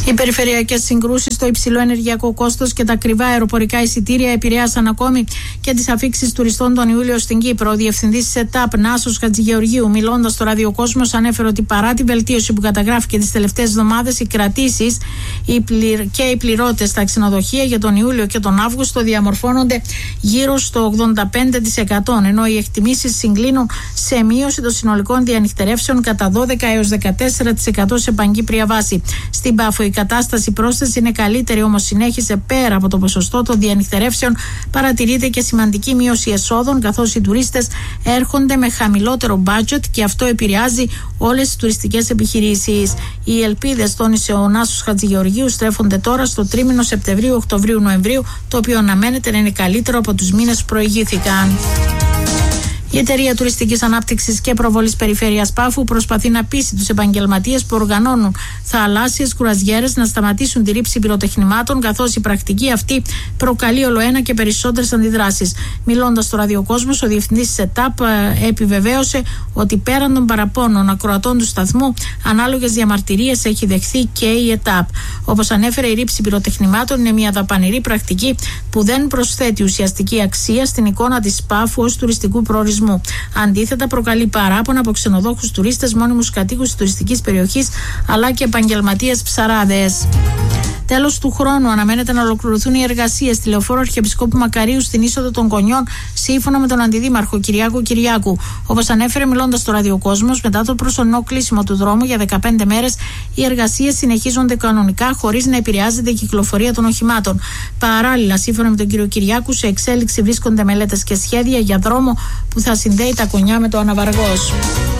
Οι περιφερειακές συγκρούσεις, το υψηλό ενεργειακό κόστος και τα ακριβά αεροπορικά εισιτήρια επηρέασαν ακόμη και τις αφήξεις τουριστών τον Ιούλιο στην Κύπρο. Ο διευθυντής της ΕΤΑΠ, Νάσος Χατζηγεωργίου, μιλώντας στο ραδιοκόσμος, ανέφερε ότι παρά τη βελτίωση που καταγράφηκε τις τελευταίες εβδομάδες, οι κρατήσεις και οι πληρώτες στα ξενοδοχεία για τον Ιούλιο και τον Αύγουστο διαμορφώνονται γύρω στο 85%, ενώ οι εκτιμήσεις συγκλίνουν σε μείωση των συνολικών διανυχτερεύσεων κατά 12 έως 14% σε παγκύπρια βάση. Στην Πάφο η κατάσταση πρόσθεση είναι καλύτερη, όμως συνέχισε πέρα από το ποσοστό των διανυχτερεύσεων. Παρατηρείται και σημαντική μείωση εσόδων, καθώς οι τουρίστες έρχονται με χαμηλότερο budget και αυτό επηρεάζει όλες τις τουριστικές επιχειρήσεις. Οι ελπίδες, τόνισε ο Νάσος Χατζηγεωργίου, στρέφονται τώρα στο τρίμηνο Σεπτεμβρίου, Οκτωβρίου, Νοεμβρίου, το οποίο αναμένεται να είναι καλύτερο από τους μήνες που προηγήθηκαν. Η Εταιρεία Τουριστικής Ανάπτυξης και Προβολής Περιφέρειας Πάφου προσπαθεί να πείσει τους επαγγελματίες που οργανώνουν θαλάσσιες κουραζιέρες να σταματήσουν τη ρήψη πυροτεχνημάτων, καθώς η πρακτική αυτή προκαλεί ολοένα και περισσότερες αντιδράσεις. Μιλώντας στο ραδιοκόσμος, ο διευθυντής της ΕΤΑΠ επιβεβαίωσε ότι πέραν των παραπώνων ακροατών του σταθμού, ανάλογες διαμαρτυρίες έχει δεχθεί και η ΕΤΑΠ. Όπως ανέφερε, η ρήψη πυροτεχνημάτων είναι μια δαπανηρή πρακτική που δεν προσθέτει ουσιαστική αξία στην εικόνα της Πάφου ως τουριστικού προορισμού. Αντίθετα, προκαλεί παράπονα από ξενοδόχους, τουρίστες, μόνιμους κατοίκους της τουριστικής περιοχής αλλά και επαγγελματίες ψαράδες. Τέλος του χρόνου αναμένεται να ολοκληρωθούν οι εργασίες στη Λεωφόρο Αρχιεπισκόπου Μακαρίου στην είσοδο των Κονιών, σύμφωνα με τον Αντιδήμαρχο Κυριάκο Κυριάκου. Όπως ανέφερε μιλώντας στο ραδιοκόσμος, μετά το προσωρινό κλείσιμο του δρόμου για 15 μέρες, οι εργασίες συνεχίζονται κανονικά χωρίς να επηρεάζεται η κυκλοφορία των οχημάτων. Παράλληλα, σύμφωνα με τον κύριο Κυριάκου, σε εξέλιξη βρίσκονται μελέτες και σχέδια για δρόμο που θα συνδέει τα Κονιά με το Αναβαργός.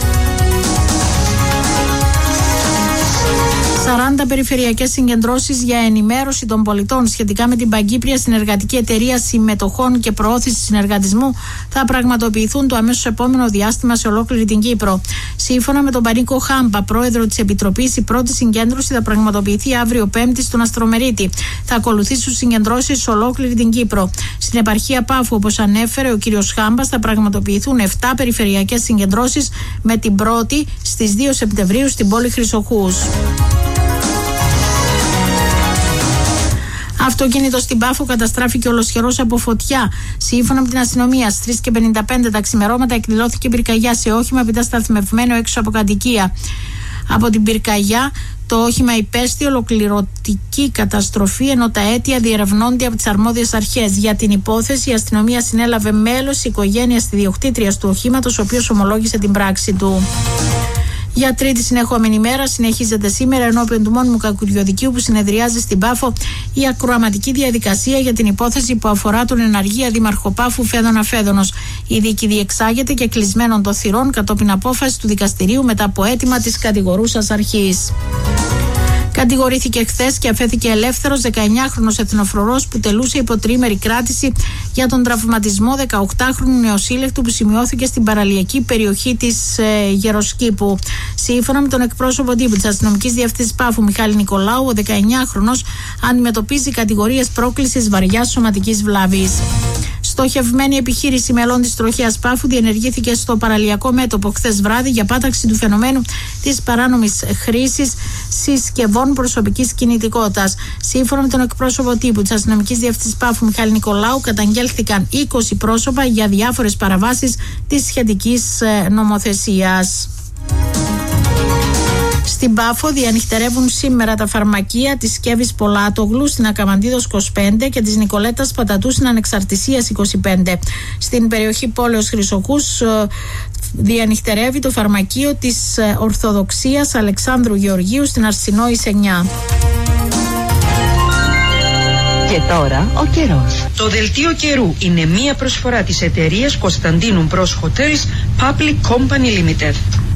40 περιφερειακές συγκεντρώσεις για ενημέρωση των πολιτών σχετικά με την Παγκύπρια Συνεργατική Εταιρεία Συμμετοχών και Προώθηση Συνεργατισμού θα πραγματοποιηθούν το αμέσως επόμενο διάστημα σε ολόκληρη την Κύπρο. Σύμφωνα με τον Πανίκο Χάμπα, πρόεδρο της Επιτροπής, η πρώτη συγκέντρωση θα πραγματοποιηθεί αύριο Πέμπτη στον Αστρομερίτη. Θα ακολουθήσουν συγκεντρώσεις σε ολόκληρη την Κύπρο. Στην επαρχία Πάφου, όπως ανέφερε ο κ. Χάμπας, θα πραγματοποιηθούν 7 περιφερειακές συγκεντρώσεις, με την πρώτη στις 2 Σεπτεμβρίου στην πόλη Χρυσοχούς. Αυτοκίνητο στην Πάφο καταστράφηκε ολοσχερός από φωτιά. Σύμφωνα με την αστυνομία, στις 3:55 τα ξημερώματα εκδηλώθηκε πυρκαγιά σε όχημα επιτασταθμευμένο έξω από κατοικία. Από την πυρκαγιά, το όχημα υπέστη ολοκληρωτική καταστροφή, ενώ τα αίτια διερευνώνται από τις αρμόδιες αρχές. Για την υπόθεση, η αστυνομία συνέλαβε μέλος της οικογένειας ιδιοκτήτριας του οχήματος, ο οποίος ομολόγησε την πράξη του. Για τρίτη συνεχόμενη μέρα συνεχίζεται σήμερα ενώπιον του μόνιμου κακουριοδικείου που συνεδριάζει στην Πάφο η ακροαματική διαδικασία για την υπόθεση που αφορά τον εναργία δήμαρχο Πάφου Φέδωνα Φέδωνος. Η δίκη διεξάγεται και κλεισμένων των θυρών κατόπιν απόφαση του δικαστηρίου μετά από αίτημα της κατηγορούσας αρχής. Κατηγορήθηκε χθες και αφέθηκε ελεύθερος 19χρονος εθνοφρουρός που τελούσε υπό τριήμερη κράτηση για τον τραυματισμό 18χρονου νεοσύλλεκτου που σημειώθηκε στην παραλιακή περιοχή της Γεροσκήπου. Σύμφωνα με τον εκπρόσωπο τύπου της αστυνομικής διευθύνσης Πάφου Μιχάλη Νικολάου, ο 19χρονος αντιμετωπίζει κατηγορίες πρόκλησης βαριάς σωματικής βλάβης. Στοχευμένη επιχείρηση μελών της τροχέας Πάφου διενεργήθηκε στο παραλιακό μέτωπο χθες βράδυ για πάταξη του φαινομένου της παράνομης χρήσης συσκευών προσωπικής κινητικότητας. Σύμφωνα με τον εκπρόσωπο τύπου της αστυνομικής διευθύνσης Πάφου Μιχάλη Νικολάου, καταγγέλθηκαν 20 πρόσωπα για διάφορες παραβάσεις της σχετικής νομοθεσίας. Στην Πάφο διανυχτερεύουν σήμερα τα φαρμακεία της Σκεύης Πολάτογλου στην Ακαμαντίδος 25 και της Νικολέτας Πατατού στην Ανεξαρτησίας 25. Στην περιοχή Πόλεως Χρυσοχούς διανυχτερεύει το φαρμακείο της Ορθοδοξίας Αλεξάνδρου Γεωργίου στην Αρσινόης 9. Και τώρα ο καιρός. Το δελτίο καιρού είναι μία προσφορά της εταιρείας Κωνσταντίνου Μπρος Hotels Public Company Limited.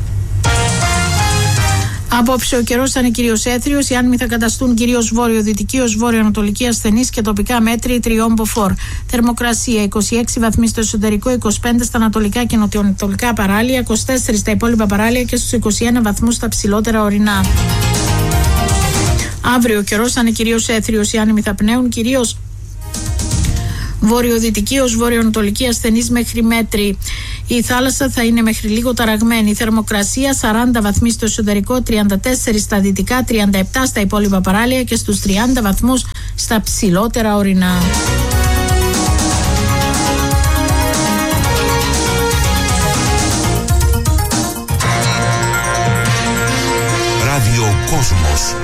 Απόψε ο καιρός θα είναι κυρίως έθριος, οι άνεμοι θα καταστούν κυρίως βόρειο-δυτικοί ως βόρειο-ανατολικοί ασθενείς και τοπικά μέτρη τριών μποφόρ. Θερμοκρασία 26 βαθμοί στο εσωτερικό, 25 στα ανατολικά και νοτιοανατολικά παράλια, 24 στα υπόλοιπα παράλια και στους 21 βαθμούς στα ψηλότερα ορεινά. Αύριο ο καιρός θα είναι κυρίως έθριος, οι άνεμοι θα πνέουν κυρίως βορειοδυτική ως βορειοανατολική ασθενής μέχρι μέτρη. Η θάλασσα θα είναι μέχρι λίγο ταραγμένη. Η θερμοκρασία 40 βαθμοί στο εσωτερικό, 34 στα δυτικά, 37 στα υπόλοιπα παράλια και στους 30 βαθμούς στα ψηλότερα ορεινά. Ραδιοκόσμος.